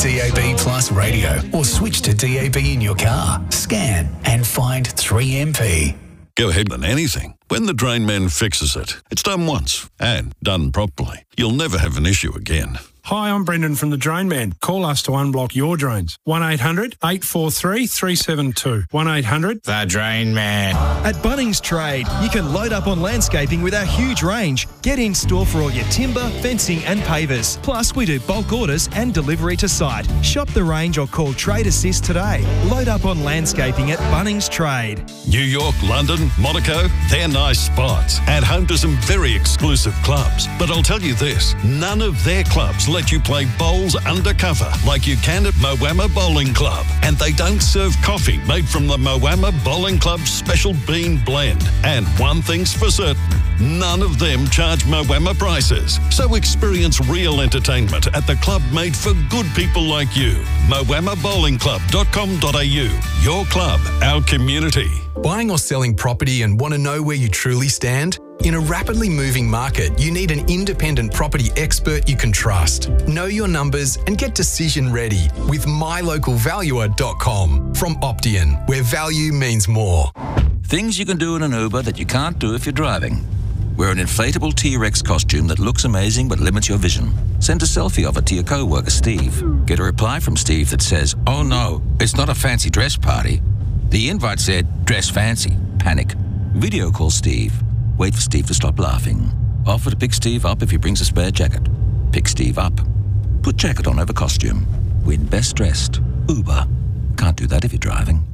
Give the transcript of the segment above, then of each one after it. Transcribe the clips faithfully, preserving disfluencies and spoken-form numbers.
D A B Plus radio or switch to D A B in your car. Scan and find three M P. Go ahead on anything. When the Drain Man fixes it, it's done once and done properly. You'll never have an issue again. Hi, I'm Brendan from the Drain Man. Call us to unblock your drains. one eight hundred eight four three three seven two. one eight hundred The Drain Man. At Bunnings Trade, you can load up on landscaping with our huge range. Get in store for all your timber, fencing and pavers. Plus, we do bulk orders and delivery to site. Shop the range or call Trade Assist today. Load up on landscaping at Bunnings Trade. New York, London, Monaco, they're nice spots and home to some very exclusive clubs. But I'll tell you this, none of their clubs let you play bowls undercover like you can at Moama Bowling Club. And they don't serve coffee made from the Moama Bowling Club's special bean blend. And one thing's for certain, none of them charge Moama prices. So experience real entertainment at the club made for good people like you. moama bowling club dot com dot a u. Your club, our community. Buying or selling property and want to know where you truly stand? In a rapidly moving market, you need an independent property expert you can trust. Know your numbers and get decision ready with my local valuer dot com from Optian, where value means more. Things you can do in an Uber that you can't do if you're driving. Wear an inflatable T-Rex costume that looks amazing but limits your vision. Send a selfie of it to your co-worker Steve. Get a reply from Steve that says, "Oh no, it's not a fancy dress party." The invite said, "Dress fancy." Panic. Video call Steve. Wait for Steve to stop laughing. Offer to pick Steve up if he brings a spare jacket. Pick Steve up. Put jacket on over costume. Win best dressed. Uber. Can't do that if you're driving.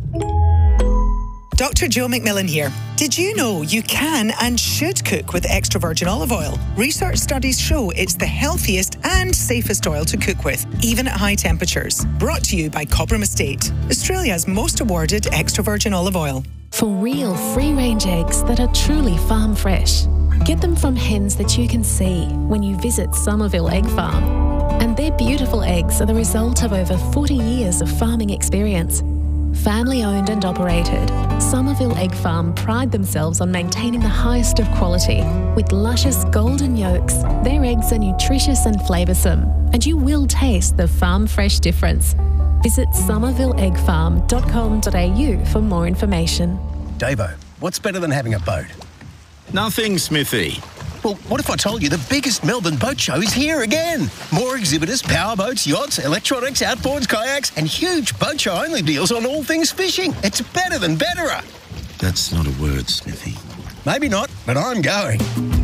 Doctor Joe McMillan here. Did you know you can and should cook with extra virgin olive oil? Research studies show it's the healthiest and safest oil to cook with, even at high temperatures. Brought to you by Cobram Estate, Australia's most awarded extra virgin olive oil. For real free-range eggs that are truly farm fresh. Get them from hens that you can see when you visit Somerville Egg Farm. And their beautiful eggs are the result of over forty years of farming experience. Family owned and operated, Somerville Egg Farm pride themselves on maintaining the highest of quality. With luscious golden yolks, their eggs are nutritious and flavoursome, and you will taste the farm fresh difference. Visit somerville egg farm dot com dot a u for more information. Davo, what's better than having a boat? Nothing, Smithy. Well, what if I told you the biggest Melbourne boat show is here again? More exhibitors, powerboats, yachts, electronics, outboards, kayaks, and huge boat show only deals on all things fishing. It's better than betterer. That's not a word, Smithy. Maybe not, but I'm going.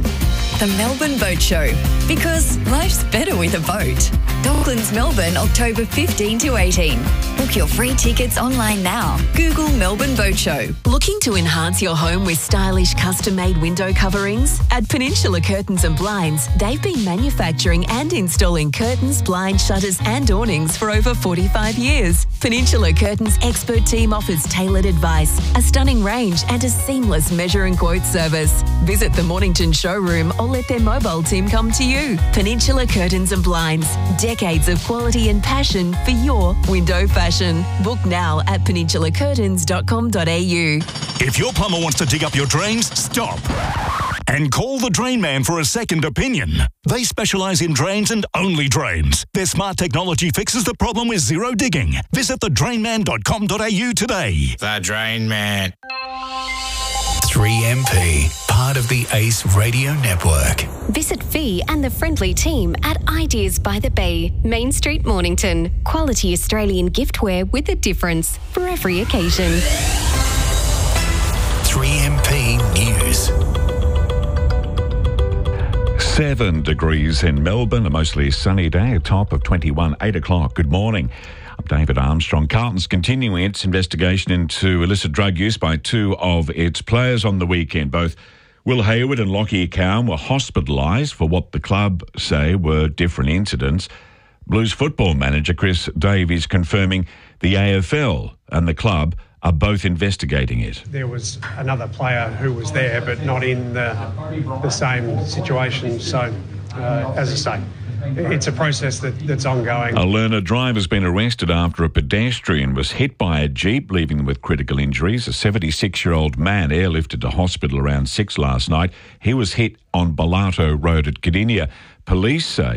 The Melbourne Boat Show. Because life's better with a boat. Docklands, Melbourne, October fifteenth to eighteenth. Book your free tickets online now. Google Melbourne Boat Show. Looking to enhance your home with stylish custom-made window coverings? At Peninsula Curtains and Blinds, they've been manufacturing and installing curtains, blinds, shutters and awnings for over forty-five years. Peninsula Curtains' expert team offers tailored advice, a stunning range and a seamless measure and quote service. Visit the Mornington showroom or let their mobile team come to you. Peninsula Curtains and Blinds. Decades of quality and passion for your window fashion. Book now at peninsula curtains dot com dot a u. If your plumber wants to dig up your drains, stop. And call the Drain Man for a second opinion. They specialise in drains and only drains. Their smart technology fixes the problem with zero digging. Visit the drain man dot com dot a u today. The Drain Man. three M P, part of the Ace Radio Network. Visit Fee and the friendly team at Ideas by the Bay, Main Street, Mornington. Quality Australian giftware with a difference for every occasion. three M P News. Seven degrees in Melbourne, a mostly sunny day, a top of twenty-one, eight o'clock. Good morning. I'm David Armstrong. Carlton's continuing its investigation into illicit drug use by two of its players on the weekend. Both Will Hayward and Lachie Cowan were hospitalised for what the club say were different incidents. Blues football manager Chris Davies confirming the A F L and the club are both investigating it. There was another player who was there, but not in the, the same situation. So, uh, as I say, it's a process that, that's ongoing. A learner driver has been arrested after a pedestrian was hit by a Jeep, leaving them with critical injuries. A seventy-six-year-old man airlifted to hospital around six last night. He was hit on Balato Road at Cardinia. Police say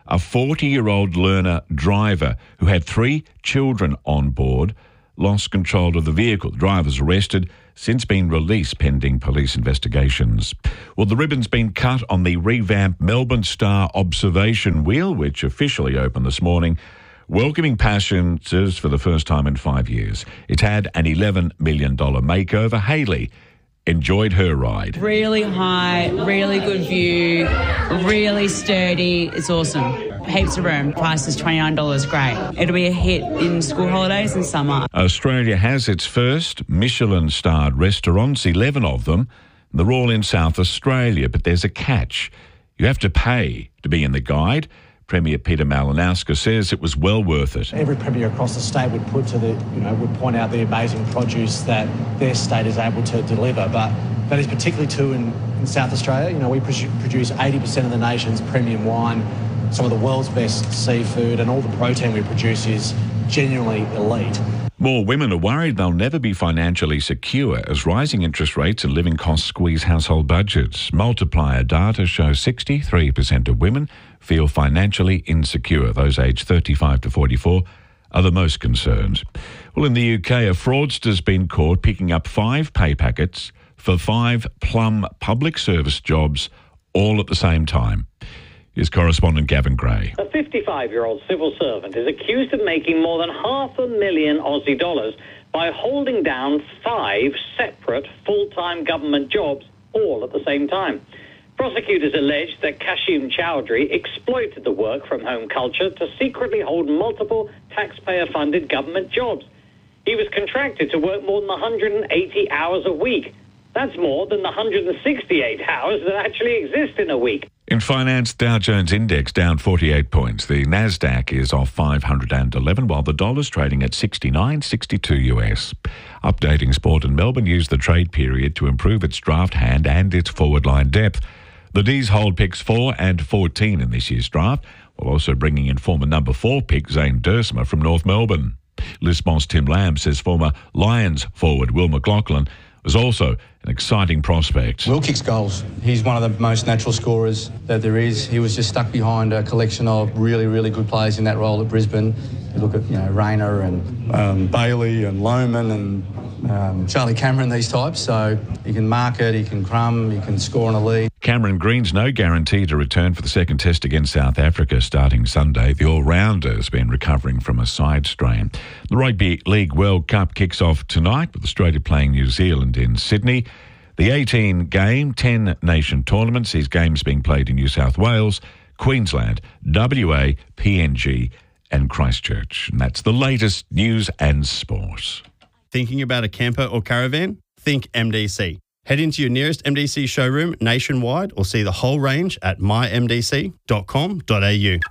A forty-year-old learner driver who had three children on board lost control of the vehicle. The driver's arrested, since been released pending police investigations. Well, the ribbon's been cut on the revamped Melbourne Star observation wheel, which officially opened this morning, welcoming passengers for the first time in five years. It had an eleven million dollars makeover. Hayley enjoyed her ride. Really high, really good view, really sturdy. It's awesome. Heaps of room. Price is twenty-nine dollars. Great. It'll be a hit in school holidays and summer. Australia has its first Michelin-starred restaurants, eleven of them. They're all in South Australia, but there's a catch. You have to pay to be in the guide. Premier Peter Malinowska says it was well worth it. Every premier across the state would put to the, you know, would point out the amazing produce that their state is able to deliver, but that is particularly true in, in South Australia. You know, we produce eighty percent of the nation's premium wine, some of the world's best seafood, and all the protein we produce is genuinely elite. More women are worried they'll never be financially secure as rising interest rates and living costs squeeze household budgets. Multiplier data shows sixty-three percent of women feel financially insecure. Those aged thirty-five to forty-four are the most concerned. Well, in the U K, a fraudster's been caught picking up five pay packets for five plum public service jobs all at the same time. Here's correspondent Gavin Gray. A fifty-five-year-old civil servant is accused of making more than half a million Aussie dollars by holding down five separate full-time government jobs all at the same time. Prosecutors allege that Kashim Chowdhury exploited the work-from-home culture to secretly hold multiple taxpayer-funded government jobs. He was contracted to work more than one hundred eighty hours a week. That's more than the one hundred sixty-eight hours that actually exist in a week. In finance, Dow Jones Index down forty-eight points. The Nasdaq is off five hundred eleven, while the dollar's trading at sixty-nine sixty-two U S. Updating sport in Melbourne used the trade period to improve its draft hand and its forward line depth. The D's hold picks four and fourteen in this year's draft, while also bringing in former number four pick Zane Duursma from North Melbourne. Lisbon's Tim Lamb says former Lions forward Will McLaughlin was also an exciting prospect. Will kicks goals. He's one of the most natural scorers that there is. He was just stuck behind a collection of really, really good players in that role at Brisbane. You look at, you know, Rayner and um, Bailey and Lohman and um, Charlie Cameron, these types. So he can mark it, he can crumb, he can score on a lead. Cameron Green's no guarantee to return for the second test against South Africa starting Sunday. The all-rounder has been recovering from a side strain. The Rugby League World Cup kicks off tonight with Australia playing New Zealand in Sydney. The eighteen-game, ten-nation tournament sees games being played in New South Wales, Queensland, W A, P N G and Christchurch. And that's the latest news and sport. Thinking about a camper or caravan? Think M D C. Head into your nearest M D C showroom nationwide or see the whole range at my m d c dot com dot a u.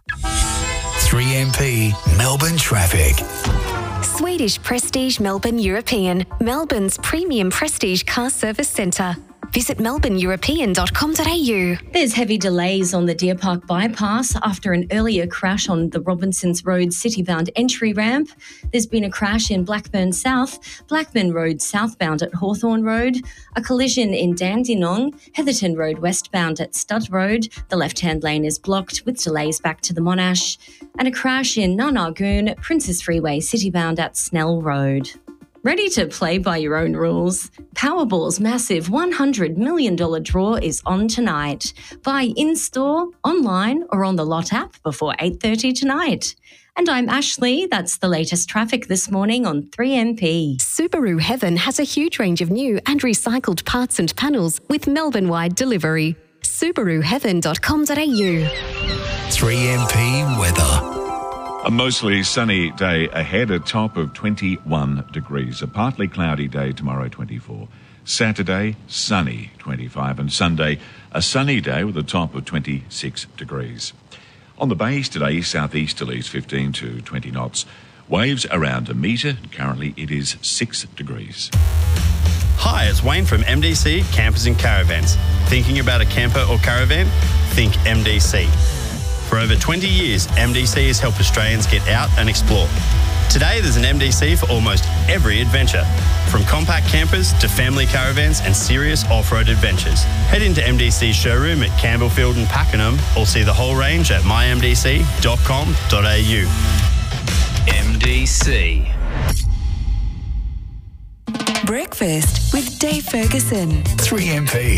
three M P Melbourne traffic. Swedish Prestige Melbourne European, Melbourne's premium prestige car service centre. Visit melbourne european dot com dot a u. There's heavy delays on the Deer Park bypass after an earlier crash on the Robinsons Road city-bound entry ramp. There's been a crash in Blackburn South, Blackburn Road southbound at Hawthorne Road, a collision in Dandenong, Heatherton Road westbound at Stud Road. The left-hand lane is blocked with delays back to the Monash, and a crash in Nanargoon, Princes Freeway city-bound at Snell Road. Ready to play by your own rules? Powerball's massive one hundred million dollars draw is on tonight. Buy in-store, online or on the Lot app before eight thirty tonight. And I'm Ashley. That's the latest traffic this morning on three M P. Subaru Heaven has a huge range of new and recycled parts and panels with Melbourne-wide delivery. subaru heaven dot com dot a u. three M P weather. A mostly sunny day ahead, a top of twenty-one degrees. A partly cloudy day tomorrow, twenty-four. Saturday, sunny, twenty-five. And Sunday, a sunny day with a top of twenty-six degrees. On the bays today, southeasterlies fifteen to twenty knots. Waves around a metre. Currently, it is six degrees. Hi, it's Wayne from M D C Campers and Caravans. Thinking about a camper or caravan? Think M D C. For over twenty years, M D C has helped Australians get out and explore. Today, there's an M D C for almost every adventure, from compact campers to family caravans and serious off-road adventures. Head into M D C's showroom at Campbellfield and Pakenham, or see the whole range at my m d c dot com dot a u. M D C. Breakfast with Dave Ferguson. three M P.